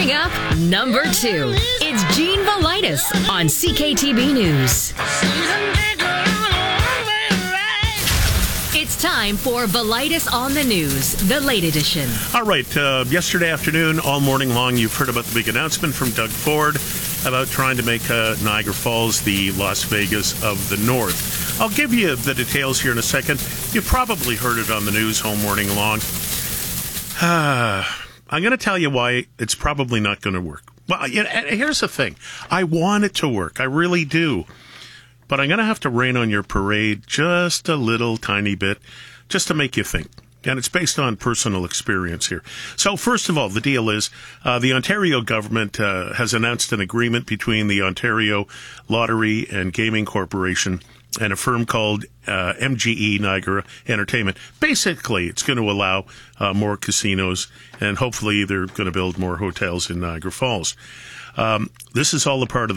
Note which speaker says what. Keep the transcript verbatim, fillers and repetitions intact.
Speaker 1: Coming up, number two, it's Gene Velitis on C K T B News. It's time for Velitis on the News, the late edition.
Speaker 2: All right, uh, yesterday afternoon, all morning long, you've heard about the big announcement from Doug Ford about trying to make uh, Niagara Falls the Las Vegas of the North. I'll give you the details here in a second. You've probably heard it on the news all morning long. I'm going to tell you why it's probably not going to work. Well, you know, here's the thing. I want it to work. I really do. But I'm going to have to rain on your parade just a little tiny bit, just to make you think. And it's based on personal experience here. So first of all, the deal is uh, the Ontario government uh, has announced an agreement between the Ontario Lottery and Gaming Corporation and a firm called uh, M G E Niagara Entertainment. Basically, it's going to allow uh, more casinos, and hopefully they're going to build more hotels in Niagara Falls. Um, this is all a part of the